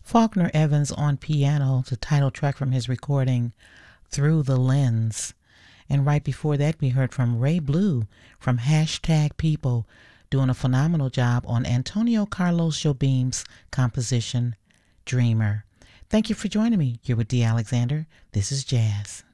Faulkner Evans on piano, the title track from his recording Through the Lens. And right before that, we heard from Ray Blue from Hashtag People, doing a phenomenal job on Antonio Carlos Jobim's composition, Dreamer. Thank you for joining me. You're with Dee Alexander. This is Jazz.